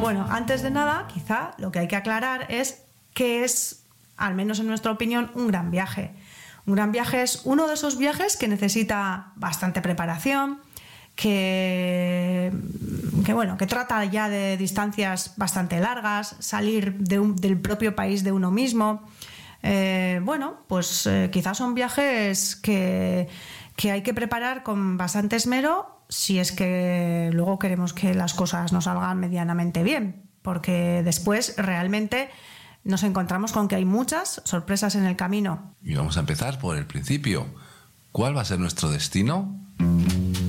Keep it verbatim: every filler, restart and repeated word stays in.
Bueno, antes de nada, quizá lo que hay que aclarar es qué es, al menos en nuestra opinión, un gran viaje. Un gran viaje es uno de esos viajes que necesita bastante preparación, que, que, bueno, que trata ya de distancias bastante largas, salir de un, del propio país de uno mismo. Eh, bueno, pues eh, quizás son viajes que, que hay que preparar con bastante esmero si es que luego queremos que las cosas nos salgan medianamente bien, porque después realmente nos encontramos con que hay muchas sorpresas en el camino. Y vamos a empezar por el principio. ¿Cuál va a ser nuestro destino?